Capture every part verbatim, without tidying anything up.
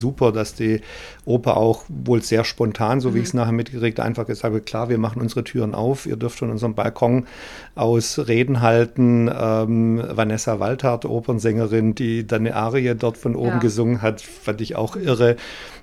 super, dass die Oper auch wohl sehr spontan, so wie Mhm. ich es nachher mitgekriegt habe, einfach gesagt hat, klar, wir machen unsere Türen auf, ihr dürft von unserem Balkon aus Reden halten. Ähm, Vanessa Waltert, Opernsängerin, die dann eine Arie dort von oben Ja, gesungen hat, fand ich auch irre.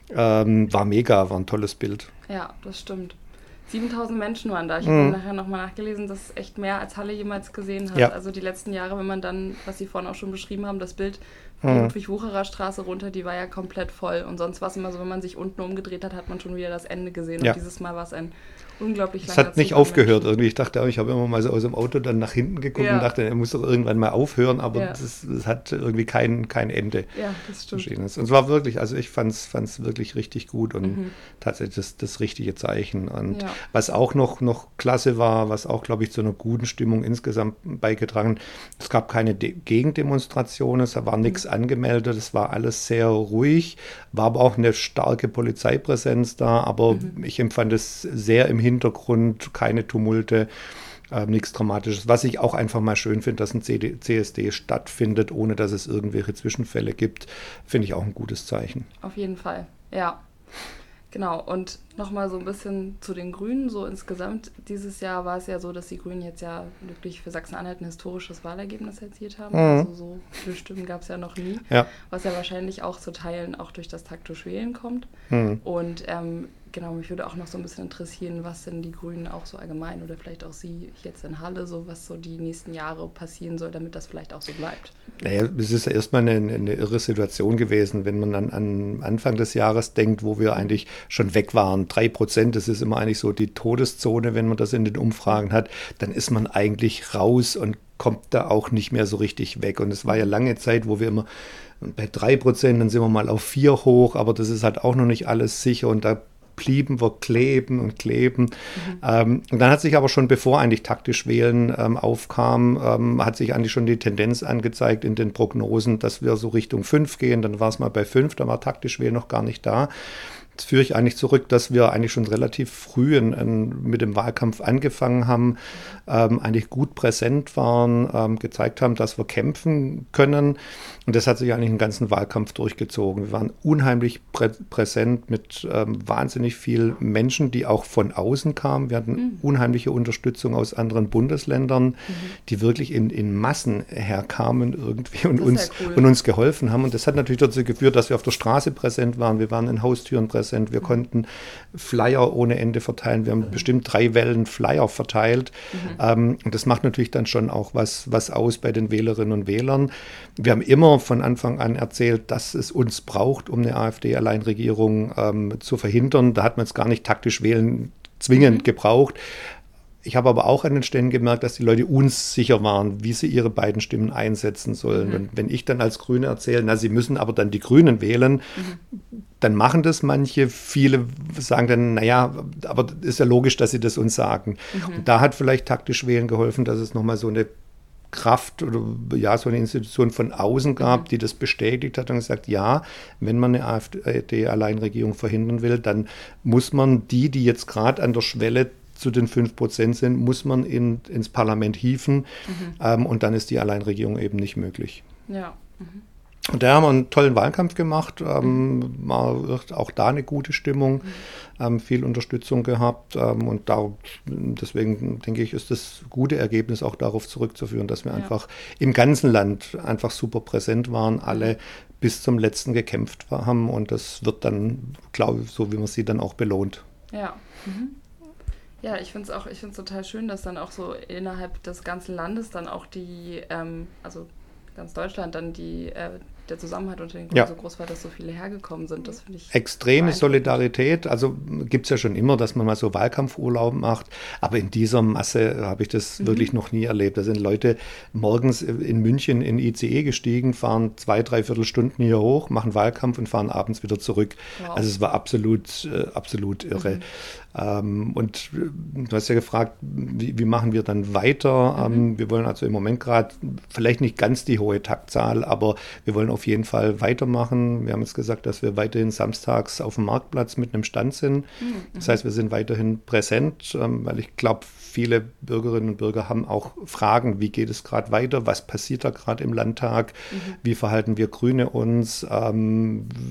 Ähm, war mega, war ein tolles Bild. ja, das stimmt. siebentausend Menschen waren da. Ich habe Mhm. nachher nochmal nachgelesen, das ist echt mehr, als Halle jemals gesehen hat. Ja. Also die letzten Jahre, wenn man dann, was Sie vorhin auch schon beschrieben haben, das Bild von der Mhm. Ludwig-Wucherer-Straße runter, die war ja komplett voll. Und sonst war es immer so, wenn man sich unten umgedreht hat, hat man schon wieder das Ende gesehen. Ja. Und dieses Mal war es ein unglaublich Es langer hat nicht Zug an aufgehört Menschen. irgendwie. Ich dachte auch, ich habe immer mal so aus dem Auto dann nach hinten geguckt und Ja, dachte, er muss doch irgendwann mal aufhören, aber ja, das, das hat irgendwie kein, kein Ende. ja, das stimmt. Und es war wirklich, also ich fand es wirklich richtig gut und Mhm. tatsächlich das, das richtige Zeichen. Und Ja. was auch noch, noch klasse war, was auch, glaube ich, zu einer guten Stimmung insgesamt beigetragen, es gab keine De Gegendemonstrationen, es war nichts Mhm. angemeldet, es war alles sehr ruhig, war aber auch eine starke Polizeipräsenz da, aber Mhm. ich empfand es sehr im Hintergrund, keine Tumulte. Ähm, nichts Dramatisches. Was ich auch einfach mal schön finde, dass ein C D C S D stattfindet, ohne dass es irgendwelche Zwischenfälle gibt, finde ich auch ein gutes Zeichen. Auf jeden Fall, ja. Genau, und nochmal so ein bisschen zu den Grünen. So insgesamt dieses Jahr war es ja so, dass die Grünen jetzt ja wirklich für Sachsen-Anhalt ein historisches Wahlergebnis erzielt haben. Mhm. Also so viele Stimmen gab es ja noch nie, Ja. was ja wahrscheinlich auch zu Teilen auch durch das taktisch Wählen kommt. Mhm. Und ähm, genau, mich würde auch noch so ein bisschen interessieren, was denn die Grünen auch so allgemein oder vielleicht auch Sie jetzt in Halle, so was so die nächsten Jahre passieren soll, damit das vielleicht auch so bleibt. Naja, es ist ja erstmal eine, eine irre Situation gewesen, wenn man dann an Anfang des Jahres denkt, wo wir eigentlich schon weg waren. Drei Prozent, das ist immer eigentlich so die Todeszone, wenn man das in den Umfragen hat. Dann ist man eigentlich raus und kommt da auch nicht mehr so richtig weg. Und es war ja lange Zeit, wo wir immer bei drei Prozent, dann sind wir mal auf vier hoch, aber das ist halt auch noch nicht alles sicher und da blieben wir kleben und kleben. Mhm. Ähm, und dann hat sich aber schon, bevor eigentlich taktisch wählen ähm, aufkam, ähm, hat sich eigentlich schon die Tendenz angezeigt in den Prognosen, dass wir so Richtung fünf gehen. Dann war es mal bei fünf, da war taktisch wählen noch gar nicht da. Das führe ich eigentlich zurück, dass wir eigentlich schon relativ früh in, in, mit dem Wahlkampf angefangen haben, ähm, eigentlich gut präsent waren, ähm, gezeigt haben, dass wir kämpfen können. Und das hat sich eigentlich den ganzen Wahlkampf durchgezogen. Wir waren unheimlich prä präsent mit ähm, wahnsinnig vielen Menschen, die auch von außen kamen. Wir hatten Mhm. unheimliche Unterstützung aus anderen Bundesländern, Mhm. die wirklich in, in Massen herkamen irgendwie und Das ist uns, ja cool. und uns geholfen haben. Und das hat natürlich dazu geführt, dass wir auf der Straße präsent waren. Wir waren in Haustüren präsent. Wir konnten Flyer ohne Ende verteilen. Wir haben bestimmt drei Wellen Flyer verteilt. Mhm. Ähm, und das macht natürlich dann schon auch was, was aus bei den Wählerinnen und Wählern. Wir haben immer von Anfang an erzählt, dass es uns braucht, um eine AfD-Alleinregierung ähm, zu verhindern. Da hat man es gar nicht taktisch wählen zwingend Mhm. gebraucht. Ich habe aber auch an den Stellen gemerkt, dass die Leute unsicher waren, wie sie ihre beiden Stimmen einsetzen sollen. Mhm. Und wenn ich dann als Grüne erzähle, na, sie müssen aber dann die Grünen wählen, Mhm. dann machen das manche. Viele sagen dann, naja, aber ist ja logisch, dass sie das uns sagen. Mhm. Und da hat vielleicht taktisch wählen geholfen, dass es nochmal so eine Kraft oder ja, so eine Institution von außen gab, Mhm. die das bestätigt hat und gesagt, ja, wenn man eine AfD-Alleinregierung verhindern will, dann muss man die, die jetzt gerade an der Schwelle zu den fünf Prozent sind, muss man in, ins Parlament hieven Mhm. ähm, und dann ist die Alleinregierung eben nicht möglich. Ja. Mhm. Und da haben wir einen tollen Wahlkampf gemacht, Mhm. ähm, war auch da eine gute Stimmung, Mhm. ähm, viel Unterstützung gehabt ähm, und da, deswegen denke ich, ist das gute Ergebnis auch darauf zurückzuführen, dass wir Ja. einfach im ganzen Land einfach super präsent waren, alle bis zum letzten gekämpft haben und das wird dann, glaube ich, so wie man sieht, dann auch belohnt. Ja. Mhm. Ja, ich finde es auch, ich finde es total schön, dass dann auch so innerhalb des ganzen Landes dann auch die, ähm, also ganz Deutschland dann die, äh, der Zusammenhalt unter den Grünen Ja. so groß war, dass so viele hergekommen sind. Das finde ich Extreme beeindruckend. Solidarität, also gibt es ja schon immer, dass man mal so Wahlkampfurlaub macht, aber in dieser Masse habe ich das Mhm. wirklich noch nie erlebt. Da sind Leute morgens in München in I C E gestiegen, fahren zwei, dreiviertel Stunden hier hoch, machen Wahlkampf und fahren abends wieder zurück. Wow. Also es war absolut, äh, absolut irre. Mhm. Ähm, und äh, du hast ja gefragt, wie, wie machen wir dann weiter? Mhm. Ähm, wir wollen also im Moment gerade vielleicht nicht ganz die hohe Taktzahl, aber wir wollen auf jeden Fall weitermachen. Wir haben jetzt gesagt, dass wir weiterhin samstags auf dem Marktplatz mit einem Stand sind. Mhm. Das heißt, wir sind weiterhin präsent, ähm, weil ich glaube, viele Bürgerinnen und Bürger haben auch Fragen, wie geht es gerade weiter, was passiert da gerade im Landtag, Mhm. wie verhalten wir Grüne uns, ähm,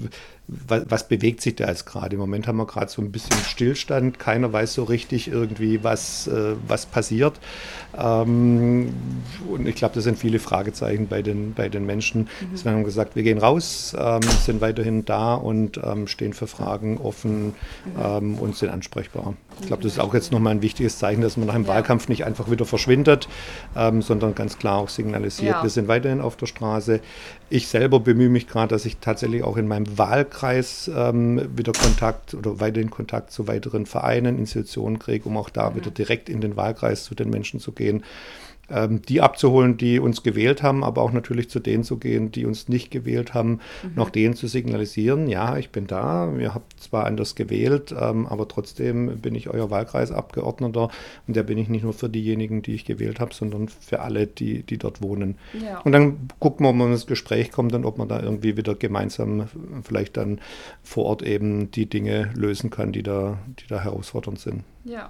was, was bewegt sich da jetzt gerade? Im Moment haben wir gerade so ein bisschen Stillstand, keiner weiß so richtig irgendwie, was, äh, was passiert. Ähm, und ich glaube, das sind viele Fragezeichen bei den, bei den Menschen. Mhm. Sie haben gesagt, wir gehen raus, ähm, sind weiterhin da und ähm, stehen für Fragen offen mhm. ähm, und sind ansprechbar. Ich glaube, das ist auch jetzt nochmal ein wichtiges Zeichen, dass man nach dem ja. Wahlkampf nicht einfach wieder verschwindet, ähm, sondern ganz klar auch signalisiert, ja. wir sind weiterhin auf der Straße. Ich selber bemühe mich gerade, dass ich tatsächlich auch in meinem Wahlkreis ähm, wieder Kontakt oder weiterhin Kontakt zu weiteren Vereinen, Institutionen kriege, um auch da mhm. wieder direkt in den Wahlkreis zu den Menschen zu gehen. Ähm, die abzuholen, die uns gewählt haben, aber auch natürlich zu denen zu gehen, die uns nicht gewählt haben, mhm. noch denen zu signalisieren, ja, ich bin da, ihr habt zwar anders gewählt, ähm, aber trotzdem bin ich euer Wahlkreisabgeordneter und der bin ich nicht nur für diejenigen, die ich gewählt habe, sondern für alle, die, die dort wohnen. Ja. Und dann gucken wir, ob man ins Gespräch kommt und ob man da irgendwie wieder gemeinsam vielleicht dann vor Ort eben die Dinge lösen kann, die da, die da herausfordernd sind. Ja.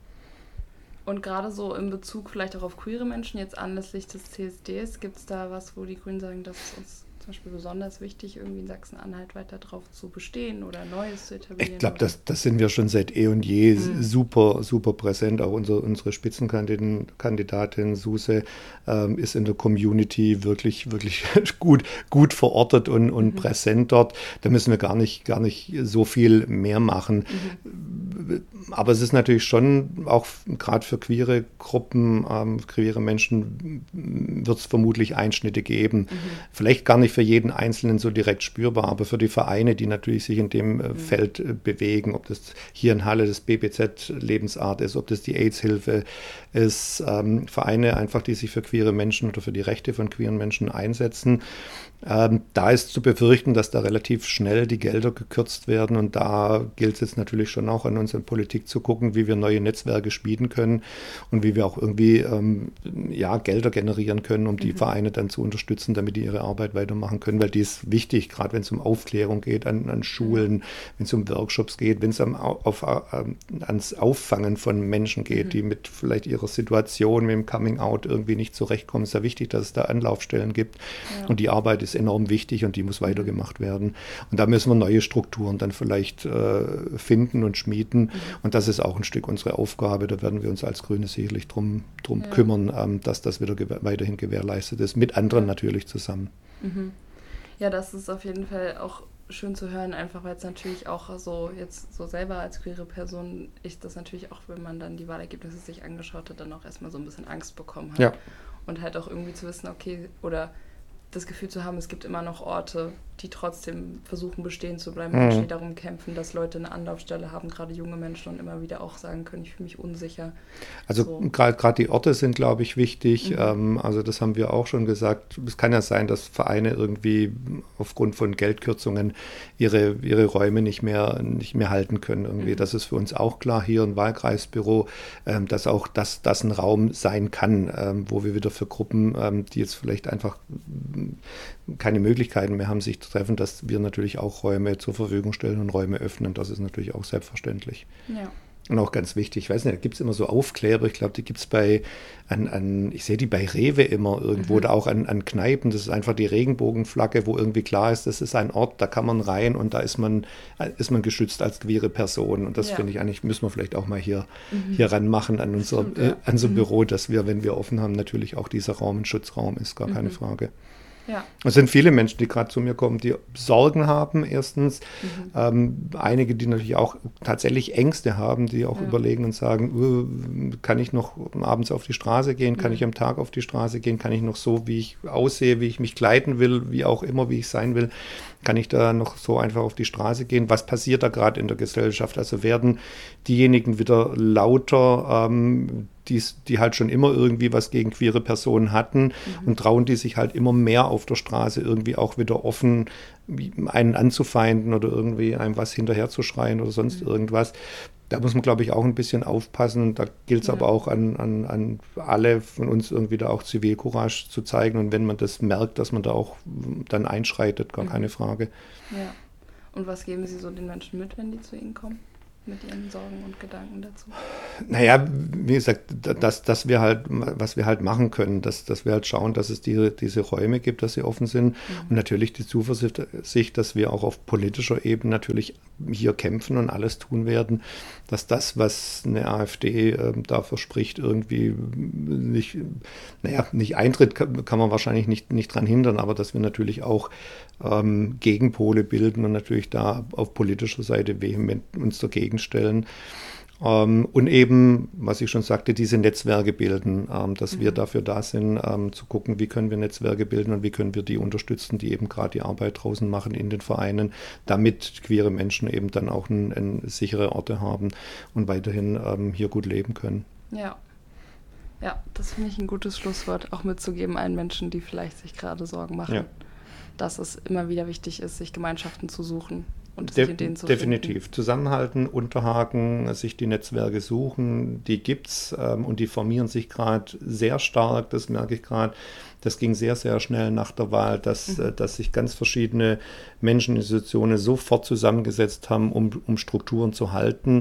Und gerade so in Bezug vielleicht auch auf queere Menschen, jetzt anlässlich des C S Ds, gibt es da was, wo die Grünen sagen, das ist uns zum Beispiel besonders wichtig, irgendwie in Sachsen-Anhalt weiter drauf zu bestehen oder Neues zu etablieren? Ich glaube, das, das sind wir schon seit eh und je mhm. super, super präsent. Auch unsere, unsere Spitzenkandidatin Kandidatin Suse ähm, ist in der Community wirklich, wirklich gut, gut verortet und, und mhm. präsent dort. Da müssen wir gar nicht, gar nicht so viel mehr machen. Mhm. Aber es ist natürlich schon auch gerade für queere Gruppen, ähm, queere Menschen wird es vermutlich Einschnitte geben. Mhm. Vielleicht gar nicht für jeden Einzelnen so direkt spürbar, aber für die Vereine, die natürlich sich in dem äh, mhm. Feld äh, bewegen, ob das hier in Halle das B B Z Lebensart ist, ob das die AIDS-Hilfe ist, ähm, Vereine einfach, die sich für queere Menschen oder für die Rechte von queeren Menschen einsetzen. Ähm, da ist zu befürchten, dass da relativ schnell die Gelder gekürzt werden und da gilt es jetzt natürlich schon auch an uns in Politik zu gucken, wie wir neue Netzwerke schmieden können und wie wir auch irgendwie ähm, ja, Gelder generieren können, um die mhm. Vereine dann zu unterstützen, damit die ihre Arbeit weitermachen können, weil die ist wichtig, gerade wenn es um Aufklärung geht an, an Schulen, wenn es um Workshops geht, wenn es um, auf, um, ans Auffangen von Menschen geht, mhm. die mit vielleicht ihrer Situation, mit dem Coming-out irgendwie nicht zurechtkommen. Es ist ja wichtig, dass es da Anlaufstellen gibt ja. und die Arbeit ist enorm wichtig und die muss weitergemacht werden. Und da müssen wir neue Strukturen dann vielleicht äh, finden und schmieden. Mhm. Und das ist auch ein Stück unsere Aufgabe. Da werden wir uns als Grüne sicherlich drum, drum ja. kümmern, ähm, dass das wieder gew- weiterhin gewährleistet ist. Mit anderen ja. natürlich zusammen. Mhm. Ja, das ist auf jeden Fall auch schön zu hören, einfach weil es natürlich auch so jetzt so selber als queere Person, ich das natürlich auch, wenn man dann die Wahlergebnisse sich angeschaut hat, dann auch erstmal so ein bisschen Angst bekommen hat. Ja. Und halt auch irgendwie zu wissen, okay, oder das Gefühl zu haben, es gibt immer noch Orte, die trotzdem versuchen bestehen zu bleiben, Menschen, die darum kämpfen, dass Leute eine Anlaufstelle haben, gerade junge Menschen und immer wieder auch sagen können, ich fühle mich unsicher. Also so. gerade die Orte sind, glaube ich, wichtig. Mhm. Ähm, also das haben wir auch schon gesagt. Es kann ja sein, dass Vereine irgendwie aufgrund von Geldkürzungen ihre, ihre Räume nicht mehr, nicht mehr halten können. Irgendwie. Mhm. Das ist für uns auch klar hier im Wahlkreisbüro, ähm, dass auch das, das ein Raum sein kann, ähm, wo wir wieder für Gruppen, ähm, die jetzt vielleicht einfach keine Möglichkeiten mehr haben, sich zu treffen, dass wir natürlich auch Räume zur Verfügung stellen und Räume öffnen. Das ist natürlich auch selbstverständlich. Ja. Und auch ganz wichtig, ich weiß nicht, da gibt es immer so Aufkleber, ich glaube, die gibt es bei, an, an, ich sehe die bei Rewe immer irgendwo, mhm. oder auch an, an Kneipen, das ist einfach die Regenbogenflagge, wo irgendwie klar ist, das ist ein Ort, da kann man rein und da ist man, ist man geschützt als queere Person. Und das ja. finde ich eigentlich, müssen wir vielleicht auch mal hier, mhm. hier ranmachen an unser, Stimmt, ja. äh, an unser mhm. Büro, dass wir, wenn wir offen haben, natürlich auch dieser Raum ein Schutzraum ist, gar mhm. keine Frage. Ja. Es sind viele Menschen, die gerade zu mir kommen, die Sorgen haben, erstens. Mhm. Ähm, einige, die natürlich auch tatsächlich Ängste haben, die auch ja. überlegen und sagen, uh, kann ich noch abends auf die Straße gehen, kann mhm. ich am Tag auf die Straße gehen, kann ich noch so, wie ich aussehe, wie ich mich kleiden will, wie auch immer, wie ich sein will, kann ich da noch so einfach auf die Straße gehen? Was passiert da gerade in der Gesellschaft? Also werden diejenigen wieder lauter, ähm, die, die halt schon immer irgendwie was gegen queere Personen hatten mhm. und trauen die sich halt immer mehr auf der Straße irgendwie auch wieder offen einen anzufeinden oder irgendwie einem was hinterherzuschreien oder sonst mhm. irgendwas. Da muss man, glaube ich, auch ein bisschen aufpassen. Da gilt es ja. aber auch an, an, an alle von uns irgendwie da auch Zivilcourage zu zeigen. Und wenn man das merkt, dass man da auch dann einschreitet, gar mhm. keine Frage. Ja. Und was geben Sie so den Menschen mit, wenn die zu Ihnen kommen? Mit ihren Sorgen und Gedanken dazu? Naja, wie gesagt, dass, dass wir halt, was wir halt machen können, dass, dass wir halt schauen, dass es die, diese Räume gibt, dass sie offen sind mhm. und natürlich die Zuversicht, dass wir auch auf politischer Ebene natürlich hier kämpfen und alles tun werden, dass das, was eine AfD äh, da verspricht, irgendwie nicht, naja, nicht eintritt, kann, kann man wahrscheinlich nicht, nicht dran hindern, aber dass wir natürlich auch ähm, Gegenpole bilden und natürlich da auf politischer Seite vehement uns dagegen stellen. Ähm, und eben, was ich schon sagte, diese Netzwerke bilden, ähm, dass mhm. wir dafür da sind, ähm, zu gucken, wie können wir Netzwerke bilden und wie können wir die unterstützen, die eben gerade die Arbeit draußen machen in den Vereinen, damit queere Menschen eben dann auch ein, ein sichere Orte haben und weiterhin ähm, hier gut leben können. Ja. Ja, das finde ich ein gutes Schlusswort, auch mitzugeben allen Menschen, die vielleicht sich gerade Sorgen machen, ja. dass es immer wieder wichtig ist, sich Gemeinschaften zu suchen. Und De- definitiv. Finden. Zusammenhalten, unterhaken, sich die Netzwerke suchen, die gibt's ähm, und die formieren sich gerade sehr stark, das merke ich gerade. Das ging sehr, sehr schnell nach der Wahl, dass, mhm. äh, dass sich ganz verschiedene Menscheninstitutionen sofort zusammengesetzt haben, um, um Strukturen zu halten.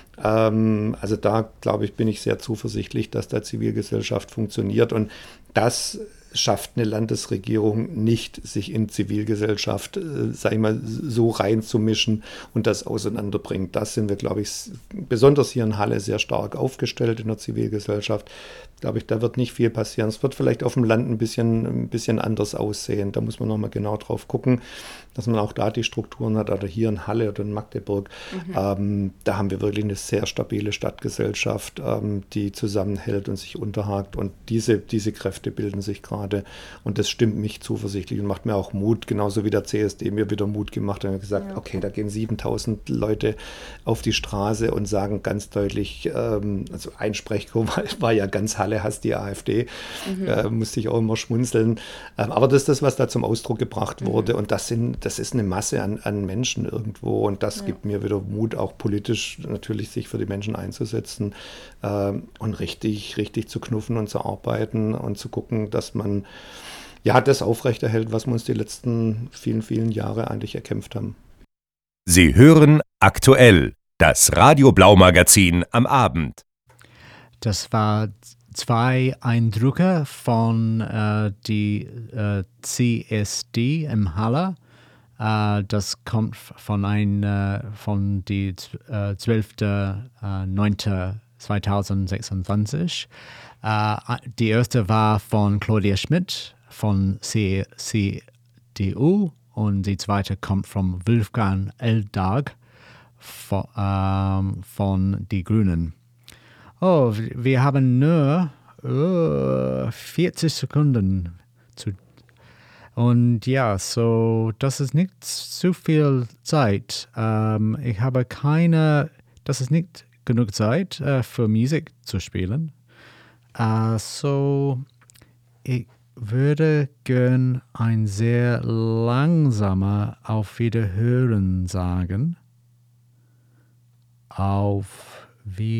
Ähm, also da, glaube ich, bin ich sehr zuversichtlich, dass da Zivilgesellschaft funktioniert und das schafft eine Landesregierung nicht, sich in Zivilgesellschaft, äh, sag ich mal, so reinzumischen und das auseinanderbringt. Das sind wir, glaube ich, besonders hier in Halle sehr stark aufgestellt in der Zivilgesellschaft. Glaube ich, da wird nicht viel passieren. Es wird vielleicht auf dem Land ein bisschen, ein bisschen anders aussehen. Da muss man nochmal genau drauf gucken, dass man auch da die Strukturen hat, oder hier in Halle oder in Magdeburg. Mhm. Ähm, da haben wir wirklich eine sehr stabile Stadtgesellschaft, ähm, die zusammenhält und sich unterhakt. Und diese, diese Kräfte bilden sich gerade. Und das stimmt mich zuversichtlich und macht mir auch Mut, genauso wie der C S D mir wieder Mut gemacht hat und gesagt, ja. okay, da gehen siebentausend Leute auf die Straße und sagen ganz deutlich, ähm, also ein Sprechchor war, war ja ganz Halle, hasst die AfD, mhm. äh, musste ich auch immer schmunzeln. Ähm, aber das ist das, was da zum Ausdruck gebracht wurde. Mhm. Und das sind, das ist eine Masse an, an Menschen irgendwo. Und das ja. gibt mir wieder Mut, auch politisch natürlich sich für die Menschen einzusetzen ähm, und richtig, richtig zu knuffen und zu arbeiten und zu gucken, dass man ja das aufrechterhält, was wir uns die letzten vielen, vielen Jahre eigentlich erkämpft haben. Sie hören aktuell das Radio Blau Magazin am Abend. Das war zwei Eindrücke von äh, die äh, C S D im Halle. Äh, das kommt von ein äh, von die äh, zwölften neunten zweitausendsechsundzwanzig. Äh, die erste war von Claudia Schmidt von C D U und die zweite kommt von Wolfgang Eldag von, ähm, von die Grünen. Oh, wir haben nur oh, vierzig Sekunden zu. Und ja, so, das ist nicht zu viel Zeit. Ähm, ich habe keine, das ist nicht genug Zeit äh, für Musik zu spielen. Uh, so, ich würde gern ein sehr langsamer Auf Wiederhören sagen. Auf Wiederhören.